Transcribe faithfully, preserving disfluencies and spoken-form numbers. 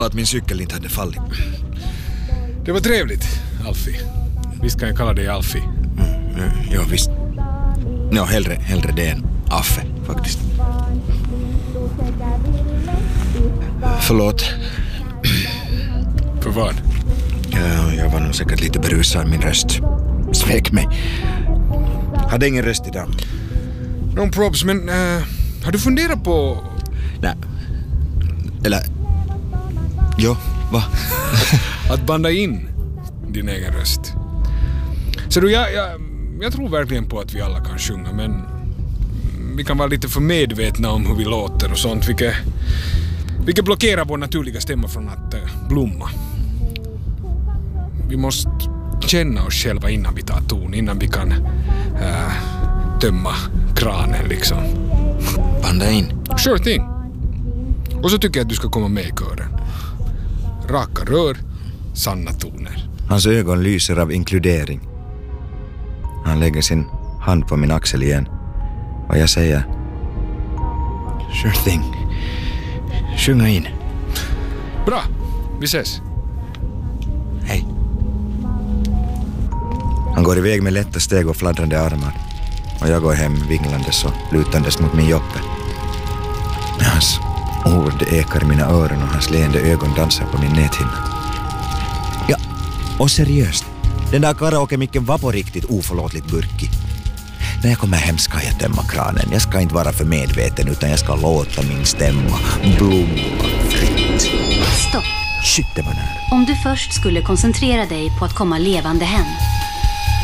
att min cykel inte hade fallit. Det var trevligt, Alfie. Visst kan jag kalla dig Alfie. Mm, ja, visst. Ja, hellre, hellre det än Affe, faktiskt. Förlåt. För vad? Ja, jag var nog säkert lite berusad. Min röst svek mig. Hade ingen röst idag. No props, men uh, har du funderat på... Nej. Eller... Jo, va? att banda in din egen röst. Så du, jag, jag, jag tror verkligen på att vi alla kan sjunga, men vi kan vara lite för medvetna om hur vi låter och sånt, vilket, vilket blockerar vår naturliga stämma från att uh, blomma. Vi måste känna oss själva innan vi tar ton, innan vi kan uh, tömma kranen liksom. Banda in. Sure thing. Och så tycker jag att du ska komma med i kören. Raka rör, sanna toner. Hans ögon lyser av inkludering. Han lägger sin hand på min axel igen. Och jag säger... Sure thing. Sjunga in. Bra, vi ses. Hej. Han går iväg med lätta steg och fladdrande armar. Och jag går hem vinglandes och lutandes mot min joppe. Hans ord ekar i mina öron och hans leende ögon dansar på min näthinna. Ja, och seriöst. Den där karaoke-micken var på riktigt oförlåtligt burkig. När jag kommer hem ska jag tömma kranen. Jag ska inte vara för medveten utan jag ska låta min stämma blomma fritt. Stopp. Shit, det var nära. Om du först skulle koncentrera dig på att komma levande hem